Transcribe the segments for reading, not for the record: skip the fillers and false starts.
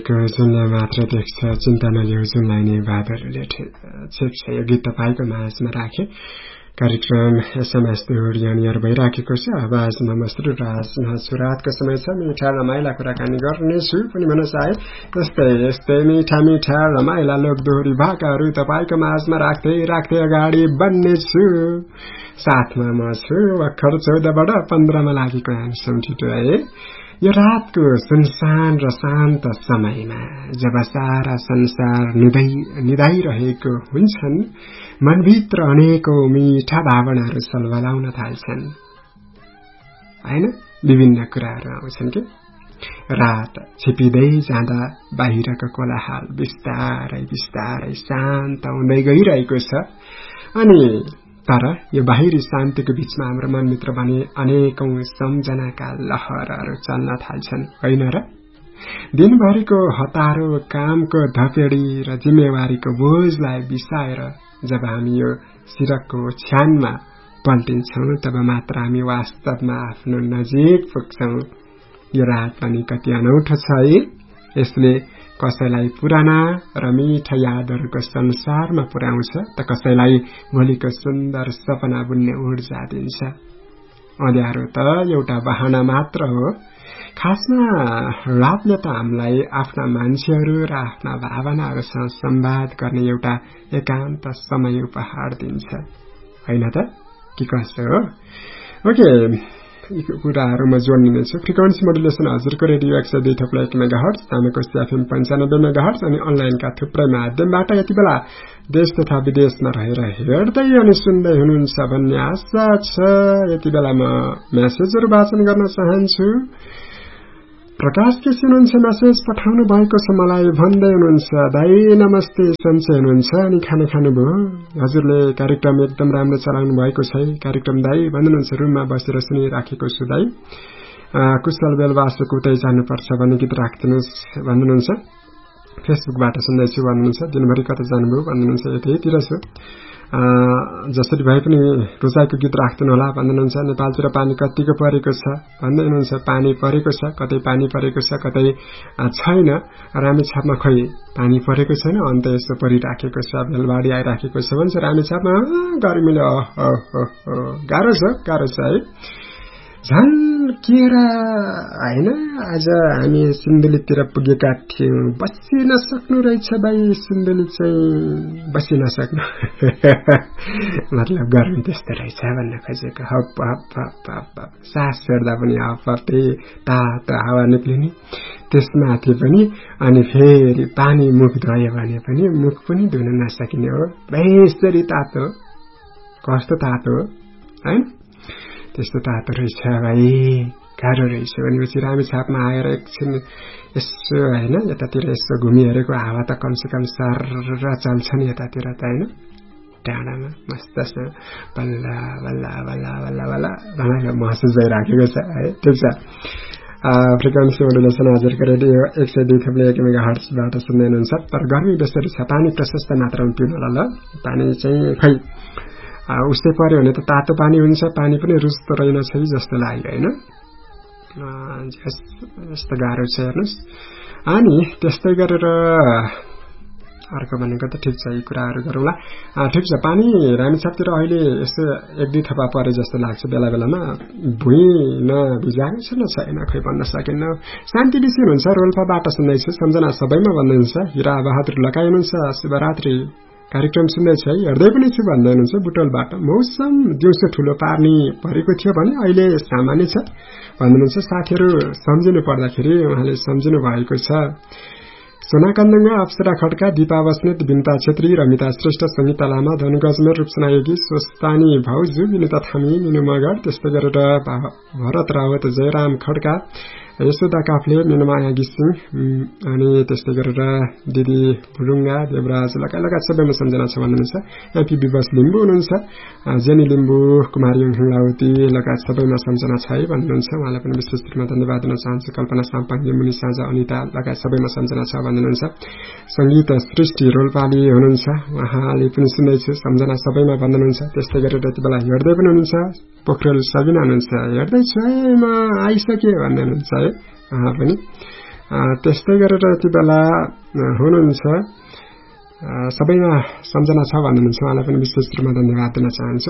भएको जुनले मात्र देख्छ चिन्ता नलिऊ जुनलाई नै बादलले छेप्छ। यो गीत तपाईँको माझमा राखे। कार्यक्रम एसएमएस दुनियर भइराखेको छ। आवाजमा मसरु राजमा सुरातको समय छ। मिठा रमाइला कुराकानी गर्नेछु पनि भन्न चाहे। यस्तै मिठा मिठा रमाइला लोकदोहोरी भाकाहरू तपाईँको माझमा राख्दै राख्दै अगाडि बढ्नेछु। साथमा म छु भर्खर 14बाट 15मा लागेको ह्यान्डसम छिटो है। यो रातको सुनसान र शान्त समयमा जब सारा संसार निदाइरहेको हुन्छन्, मनभित्र अनेकौं मीठा भावनाहरू सलबलाउन थाल्छन् हैन। विभिन्न कुराहरू आउँछन् कि रात छिपिँदै जाँदा बाहिरको कोलाहल बिस्तारै बिस्तारै शान्त हुँदै गइरहेको छ। अनि तर यो बाहिरी शान्तिको बीचमा हाम्रो मनभित्र भने अनेकौं सम्झनाका लहरहरू चल्न थाल्छन् होइन र। दिनभरिको हतारो कामको धपेडी र जिम्मेवारीको बोझलाई बिसाएर जब हामी यो सिरकको छ्यानमा पल्टिन्छौं तब मात्र हामी वास्तवमा आफ्नो नजिक पुग्छौं। यो रात पनि कति अनौठो छ है। यसले कसैलाई पुराना र मिठा यादहरूको संसारमा पुर्याउँछ त कसैलाई भोलिको सुन्दर सपना बुन्ने ऊर्जा दिन्छ। अँध्यारो त एउटा बहाना मात्र हो। खासमा रातले त हामीलाई आफ्ना मान्छेहरू र आफ्ना भावनाहरूसँग संवाद गर्ने एउटा एकान्त समय उपहार दिन्छ होइन त के कसो हो। ओके, यी कुराहरू म जोड्ने नै छु। फ्रिक्वेन्सी मोडुलेसन हजुरको रेडियो 102.1 मेगाहर्ट्ज, तामाकोस एफएम 95 मेगाहर्ट्ज अनि अनलाइनका थुप्रै माध्यमबाट यति बेला देश तथा विदेशमा रहेर हेर्दै अनि सुन्दै हुनुहुन्छ भन्ने आशा छ। यति बेला म मेसेजहरू वाचन गर्न चाहन्छु। प्रकाश केसी हुनुहुन्छ, मेसेज पठाउनु भएको छ मलाई भन्दै हुनुहुन्छ, दाई नमस्ते, सन्चै हुनुहुन्छ अनि खाना खानुभयो? हजुरले कार्यक्रम एकदम राम्रो चलाउनु भएको छ। कार्यक्रम दाई भन्नुहुन्छ, रुममा बसेर सुनिराखेको छु दाई। कुशल बेलवासको उतै जानुपर्छ भन्ने गीत राखिदिनुहोस् भन्नुहुन्छ। फेसबुकबाट सुन्दैछु भन्नुहुन्छ। दिनभरि कता जानुभयो भन्नुहुन्छ, यतैतिर छु। जसरी भए पनि रोजाइको गीत राख्दिनु होला भन्नुहुन्छ। नेपालतिर पानी कतिको परेको छ भन्दै हुनुहुन्छ। पानी परेको छ, कतै पानी परेको छ कतै छैन। रामेछापमा खै पानी परेको छैन, अन्त यस्तो परिराखेको छ, भेलबाडी आइराखेको छ भन्छ रामेछापमा। गर्मीले गाह्रो छ है। झन् केरा हैन। आज हामी सिन्धुलीतिर पुगेका थियौं। बसी नसक्नु रहेछ भाइ, सिन्धुली चाहिँ बसी नसक्नु मतलब गर्मी त्यस्तो रहेछ भन्न खोजेको। हप हप हप हप सास फेर्दा पनि हपते तातो हावा निक्लिने, त्यसमाथि पनि अनि फेरि पानी मुख धोयो भने पनि मुख पनि धुन नसकिने हो भाइ। यसरी तातो, कस्तो तातो हैन, त्यस्तो तातो रहेछ भाइ, गाह्रो रहेछ। भनेपछि रामेछापमा आएर एकछिन यसो होइन यतातिर यसो घुमिहेरेको हावा त कमसेकम सर चल्छ नि यतातिर त होइन। डाँडामा मस्त छ, बल्ल बल्ल बल्ल बल्ल बल्ल रमाइलो महसुस भइराखेको छ है। ठिक छ। फ्रिक्वेन्सी मोडुलेसन हजुरको रेडियो 102.1 मेगाहर्ट्जबाट सुन्दै हुनुहुन्छ। तर गर्मी बेसरी छ। पानी प्रशस्त मात्रामा पिउनु होला ल। पानी चाहिँ खै उस्तै पर्यो भने त तातो पानी हुन्छ, पानी पनि रुच्दो रहेनछ जस्तो लाग्यो होइन। यस्तो गाह्रो छ हेर्नुहोस्। अनि त्यस्तै गरेर अर्को भनेको त ठिक छ, यी कुराहरू गरौँला। ठिक छ। पानी रामेछापतिर अहिले यस्तो 1-2 थपा परे जस्तो लाग्छ बेला बेलामा। भुइँ नभिजाएको छ न छैन खै भन्न सकिन्न। शान्ति बेसी हुनुहुन्छ, रोल्पाबाट सुन्दैछु। सम्झना सबैमा भन्नुहुन्छ। हिरा बहादुर लगाइ हुनुहुन्छ, शुभरात्रि, कार्यक्रम सुन्दैछ है, हेर्दै पनि छु भन्दै हुनुहुन्छ। बुटोलबाट मौसम दिउँसो ठूलो पार्नी परेको थियो भने अहिले सामान्य छ भन्नुहुन्छ। साथीहरू सम्झिनु पर्दाखेरि उहाँले सम्झिनु भएको छ। सोनाकन्दुङमा अप्सरा खड्का, दीपा बस्नेत, बिनिता छेत्री, रमिता श्रेष्ठ, सङ्गीता लामा, धनु गजमेर, रूपसना योगी, स्वस्तानी भाउजू, विनिता थामी, मिनु मगर, त्यस्तै गरेर भरत रावत, जयराम खड्का, यशोदा काफ्ले, मिनुमाया गिसिङ अनि त्यस्तै गरेर दिदी भुडुङ्गा, देवराज लगायत सबैमा सम्झना छ भन्नुहुन्छ। एपी विवश लिम्बू हुनुहुन्छ, जेनी लिम्बू, कुमारी हिङलावती लगायत सबैमा सम्झना छ है भन्नुहुन्छ। उहाँलाई पनि विशेष रूपमा धन्यवाद दिन चाहन्छु। कल्पना साम्पाङ, मुनि साझा, अनिता लगायत सबैमा सम्झना छ भन्नुहुन्छ। संगीत सृष्टि रोल्पाली हुनुहुन्छ, उहाँले पनि सुन्दैछु, सम्झना सबैमा भन्नुहुन्छ। त्यस्तै गरेर यति बेला हेर्दै पनि हुनुहुन्छ। पोखरेल सबिना हुनुहुन्छ, हेर्दैछु है म आइसके भन्दै हुनुहुन्छ है उहाँ पनि। त्यस्तै गरेर यति बेला हुनुहुन्छ सबैमा सम्झना छ भन्नुहुन्छ उहाँलाई पनि विशेष रूपमा धन्यवाद दिन चाहन्छु।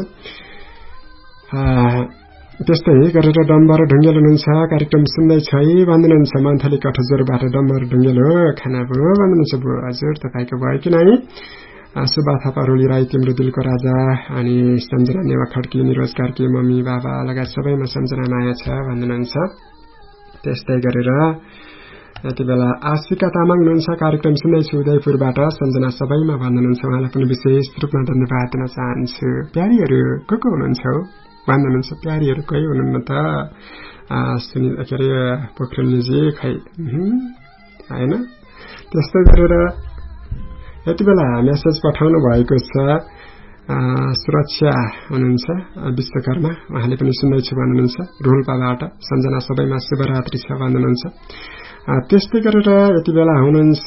त्यस्तै गरेर डम्बर ढुङ्गेल हुनुहुन्छ कार्यक्रम सुन्दैछ है भन्नुहुन्छ मन्थली कठजोरबाट डम्बर ढुङ्गेल हो खाना भयो भन्नुहुन्छ बुवा हजुर तपाईँको भयो कि नै सुबा थापा रोली राई तिम्रो दिलको राजा अनि सम्झना नेवा खड्की निरोज कार्की मम्मी बाबा लगायत सबैमा सम्झना माया छ भन्नुहुन्छ। त्यस्तै गरेर यति बेला आशिका तामाङ हुनुहुन्छ कार्यक्रम सुन्दैछु उदयपुरबाट सम्झना सबैमा भन्नुहुन्छ उहाँलाई पनि विशेष रूपमा धन्यवाद दिन चाहन्छु। प्यारीहरू को हुनुहुन्छ भन्नुहुन्छ प्यारीहरू कोही हुनुहुन्न त सुनिल के अरे पोखरेलजी खै होइन। त्यस्तै गरेर यति बेला मेसेज पठाउनु भएको छ सुरक्षा हुनुहुन्छ विश्वकर्मा उहाँले पनि सुन्दैछु भन्नुहुन्छ रोल्पाबाट सम्झना सबैमा शुभरात्रि छ भन्नुहुन्छ। त्यस्तै गरेर यति बेला हुनुहुन्छ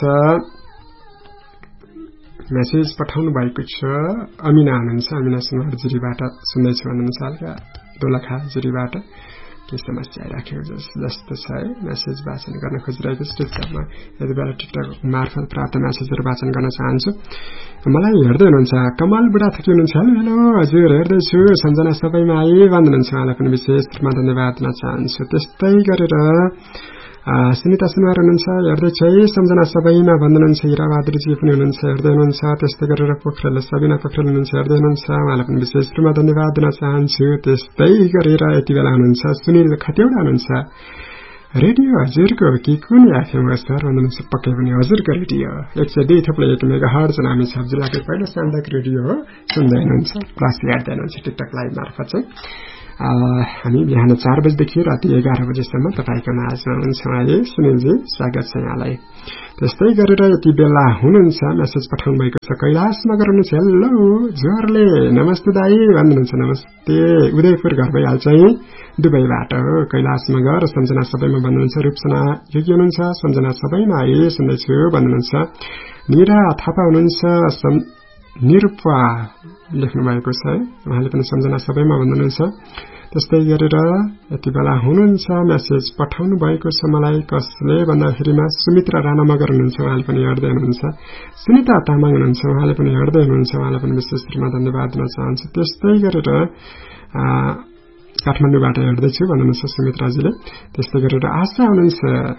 मेसेज पठाउनु भएको छ अमिना हुनुहुन्छ अमिना सुनवार जिरीबाट सुन्दैछु भन्नुहुन्छ हल्का दोलखा जिरीबाट के समस्या आइराख्यो जस्तो छ है मेसेज वाचन गर्न खोजिरहेको छु। यति बेला टिकटक मार्फत प्राप्त मेसेजहरू वाचन गर्न चाहन्छु। मलाई हेर्दै हुनुहुन्छ कमल बुढा थकी हुनुहुन्छ हेलो हजुर हेर्दैछु सम्झना सबैमा आए भन्नुहुन्छ उहाँलाई पनि विशेष रूपमा धन्यवाद दिन चाहन्छु। त्यस्तै गरेर सुनिता सुनवार हुनुहुन्छ हेर्दैछ है सम्झना सबैमा भन्नुहुन्छ हिराबहादुरजी पनि हुनुहुन्छ हेर्दै हुनुहुन्छ। त्यस्तै गरेर पोखरेल सबिना पोखरेल हुनुहुन्छ हेर्दै हुनुहुन्छ उहाँलाई पनि विशेष रूपमा धन्यवाद दिन चाहन्छु। त्यस्तै गरेर यति बेला हुनुहुन्छ सुनिल खतेौडा हुनुहुन्छ रेडियो हजुरको कि कुन एफएम हो सर भन्नुहुन्छ पक्कै पनि हजुरको रेडियो 102.1 मेगाहर्ज नामी छ जिल्लाको पहिलो सामुदायिक रेडियो हो सुन्दै हुनुहुन्छ प्लस हेर्दै हुनुहुन्छ टिकटक लाइभ मार्फत चाहिँ हामी बिहान 4 बजेदेखि राति 11 बजेसम्म तपाईँको माझमा हुन्छौँ अहिले सुनिलजी स्वागत छ यहाँलाई। त्यस्तै गरेर यति बेला हुनुहुन्छ मेसेज पठाउनु भएको छ कैलाश मगर हुनुहुन्छ हेलो जोरले नमस्ते दाई भन्नुहुन्छ नमस्ते उदयपुर घर भइहाल्छ है दुबईबाट हो कैलाश मगर सम्झना सबैमा भन्नुहुन्छ रूपसना योगी हुनुहुन्छ सम्झना सबैमा आए सुन्दैछु भन्नुहुन्छ निरा थापा हुनुहुन्छ निरूपा लेख्नु भएको छ है उहाँले पनि सम्झना सबैमा भन्नुहुन्छ। त्यस्तै गरेर यति बेला हुनुहुन्छ मेसेज पठाउनु भएको छ मलाई कसले भन्दाखेरिमा सुमित्रा राणा मगर हुनुहुन्छ उहाँले पनि हेर्दै हुनुहुन्छ सुनिता तामाङ हुनुहुन्छ उहाँले पनि हेर्दै हुनुहुन्छ उहाँलाई पनि विशेष रूपमा धन्यवाद दिन चाहन्छु। त्यस्तै गरेर काठमाडौँबाट हेर्दैछु भन्नुहुन्छ सुमित्राजीले। त्यस्तै गरेर आशा हुनुहुन्छ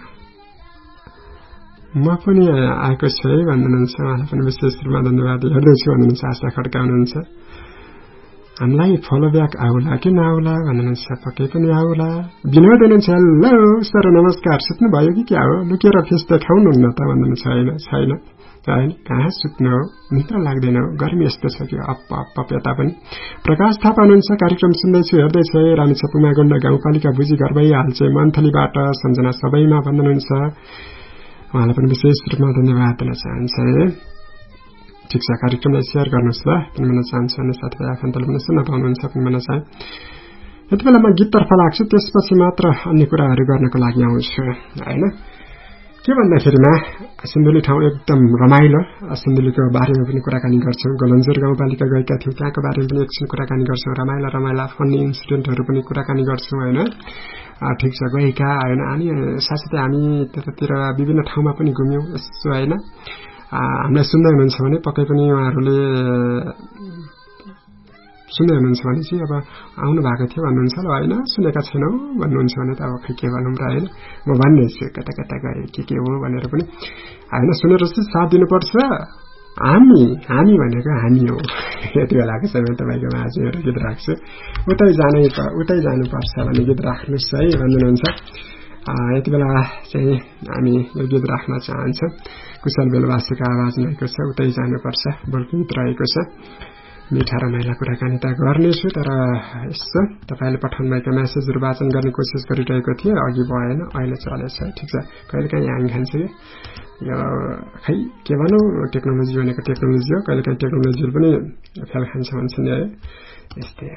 म पनि आएको छु है भन्नुहुन्छ उहाँलाई पनि विशेष रूपमा धन्यवाद हेर्दैछु भन्नुहुन्छ आशा खड्का हुनुहुन्छ हामीलाई फलो ब्याक आउला कि नआउला भन्नुहुन्छ पक्कै पनि आउला। विनोद हुनुहुन्छ हेलो सर नमस्कार सुत्नु भयो कि क्या हो लुकेर फेस देखाउनुहुन्न त भन्नुहुन्छ छैन छैन होइन कहाँ सुत्नु हो निद्रा लाग्दैन गर्मी यस्तो छ कि अप यता पनि। प्रकाश थापा हुनुहुन्छ कार्यक्रम सुन्दैछु हेर्दैछ रामेछापुमा गण्ड गाउँपालिका बुझी घर भइहाल्छ मन्थलीबाट सम्झना सबैमा भन्नुहुन्छ उहाँलाई पनि विशेष रूपमा धन्यवाद दिन चाहन्छ। ठिक छ कार्यक्रमलाई सेयर गर्नुहोस् ल पनि भन्न चाहन्छु अनि साथीभाइ आफन्तले पनि सुन्न पाउनुहुन्छ पनि भन्न चाहे। यति बेला म गीततर्फ लाग्छु त्यसपछि मात्र अन्य कुराहरू गर्नको लागि आउँछु होइन। के भन्दाखेरिमा सिन्धुली ठाउँ एकदम रमाइलो सिन्धुलीको बारेमा पनि कुराकानी गर्छौँ गलन्जोर गाउँपालिका गएका थियौँ त्यहाँको बारेमा पनि एकछिन कुराकानी गर्छौँ रमाइला फन्नी इन्सिडेन्टहरू पनि कुराकानी गर्छौँ होइन। ठिक छ गएका होइन अनि साथसाथै हामी त्यतातिर विभिन्न ठाउँमा पनि घुम्यौँ यसो होइन। हामीलाई सुन्दै हुनुहुन्छ भने पक्कै पनि उहाँहरूले सुन्दै हुनुहुन्छ भने चाहिँ अब आउनु भएको थियो भन्नुहुन्छ ल होइन सुनेका छैनौ भन्नुहुन्छ भने त अब खै के भनौँ र होइन म भन्नेछु कता कता गए के हो भनेर पनि होइन सुनेर चाहिँ साथ दिनुपर्छ हामी भनेको हामी हो। यति बेलाको समय तपाईँको माझ एउटा गीत राख्छु उतै जानुपर्छ भने गीत राख्नुहोस् है भन्नुहुन्छ। यति बेला चाहिँ हामी यो गीत राख्न चाहन्छौँ कुशल बेलवासीको आवाज रहेको छ उतै जानुपर्छ बोलको गीत रहेको छ। मिठा रमाइला कुराकानी त गर्नेछु तर यसो तपाईँले पठाउनु भएका मेसेजहरू वाचन गर्ने कोसिस गरिरहेको थिएँ अघि भएन अहिले चलेछ ठिक छ कहिलेकाहीँ ह्याङ खान्छ कि यो खै के भनौँ टेक्नोलोजी भनेको टेक्नोलोजी हो कहिलेकाहीँ टेक्नोलोजीहरू पनि फेल खान्छ भन्छ नि है यस्तै।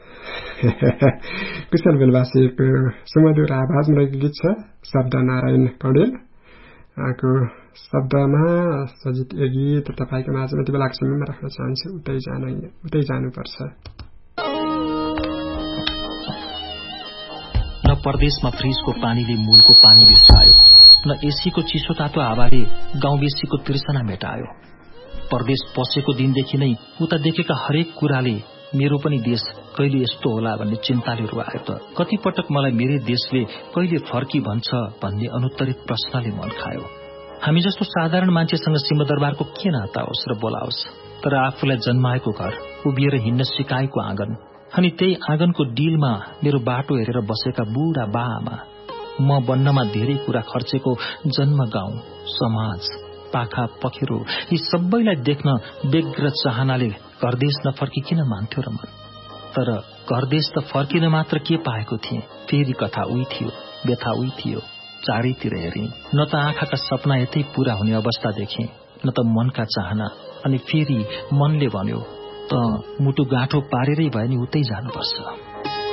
कुशल बेलवासीको सुमधुर आवाजमा रहेको गीत छ शब्द नारायण पौडेलको शब्दमा सजित यो गीत तपाईँको माझमा यति बेलाको समयमा राख्न चाहन्छु उतै जानुपर्छ। न परदेशमा फ्रिजको पानीले मूलको पानी बिस्तायो न एसीको चिसो तातो हावाले गाउँ बेसीको तिर्सना मेटायो। परदेश पसेको दिनदेखि नै उता देखेका हरेक कुराले मेरो पनि देश कहिले यस्तो होला भन्ने चिन्ताले रुवायो त। कति पटक मलाई मेरै देशले कहिले फर्की भन्छ भन्ने अनुत्तरित प्रश्नले मन खायो। हामी जस्तो साधारण मान्छेसँग सिंहदरबारको के नाता होस् र बोलाओस्, तर आफूलाई जन्माएको घर, उभिएर हिँड्न सिकाएको आँगन, अनि त्यही आँगनको डिलमा मेरो बाटो हेरेर बसेका बुढा बा आमा, म बन्नमा धेरै कुरा खर्चेको जन्म गाउँ, समाज, पाखा पखेरो, यी सबैलाई देख्न व्यग्र चाहनाले घरदेश नफर्की किन मान्थ्यो र मन? तर घरदेश त फर्किन मात्र के पाएको थिएँ। फेरि कथा उही थियो, व्यथा उही थियो। चारैतिर हेरेँ, न त आँखाका सपना यतै पूरा हुने अवस्था देखेँ, न त मनका चाहना। अनि फेरि मनले भन्यो, त मुटु गाँठो पारेरै भए नि उतै जानुपर्छ।